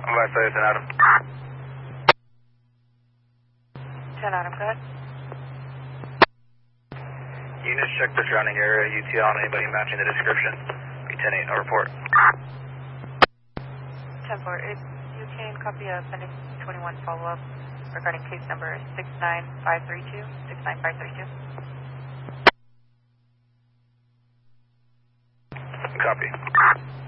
I'm about to say 10 Adam. 10 Adam, go ahead. Units check the surrounding area. UTL on anybody matching the description. B10-8, no report. 10-4, you can copy a pending 21 follow-up regarding case number 69532. 69532. Copy.